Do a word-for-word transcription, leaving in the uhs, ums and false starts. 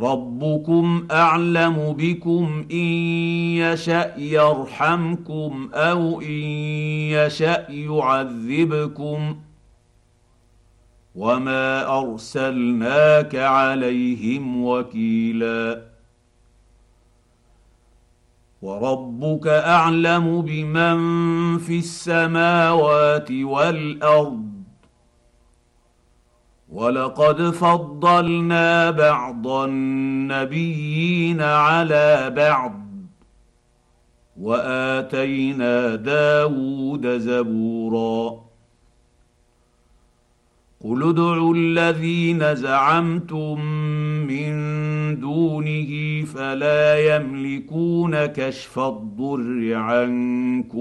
ربكم اعلم بكم ان يشا يرحمكم او ان يشا يعذبكم وما ارسلناك عليهم وكيلا وربك اعلم بمن في السماوات والارض ولقد فضلنا بعض النبيين على بعض واتينا داود زبورا قل ادعوا الذين زعمتم من دونه فلا يملكون كشف الضر عنكم